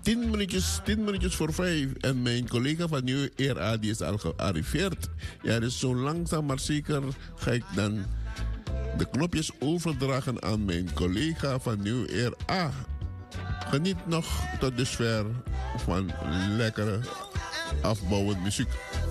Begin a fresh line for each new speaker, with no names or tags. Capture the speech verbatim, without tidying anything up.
tien minuutjes, tien minuutjes voor vijf. En mijn collega van Nieuw Eer A die is al gearriveerd. Ja, dus zo langzaam maar zeker ga ik dan de knopjes overdragen aan mijn collega van Nieuw Eer A. Geniet nog tot dusver van lekkere afbouwend muziek.